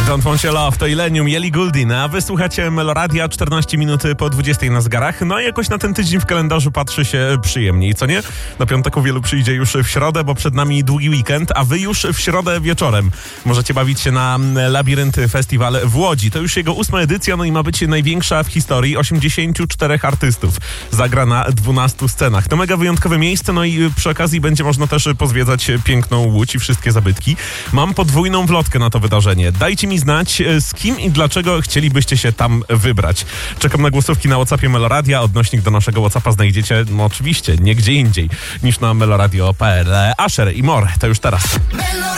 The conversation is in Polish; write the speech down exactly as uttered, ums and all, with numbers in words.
Don't Want Your Love to Illenium, Ellie Goulding, a wysłuchacie Meloradia czternaście minut po dwudziestej na zegarach. No i jakoś na ten tydzień w kalendarzu patrzy się przyjemniej, co nie? Do piątku wielu przyjdzie już w środę, bo przed nami długi weekend, a wy już w środę wieczorem możecie bawić się na Labirynt Festiwal w Łodzi. To już jego ósma edycja, no i ma być największa w historii. osiemdziesięciu czterech artystów zagra na dwunastu scenach. To mega wyjątkowe miejsce, no i przy okazji będzie można też pozwiedzać piękną Łódź i wszystkie zabytki. Mam podwójną wlotkę na to wydarzenie. Dajcie mi znać, z kim i dlaczego chcielibyście się tam wybrać. Czekam na głosówki na WhatsAppie Meloradia. Odnośnik do naszego WhatsAppa znajdziecie, no oczywiście, nie gdzie indziej niż na meloradio kropka p l. Asher i More, to już teraz.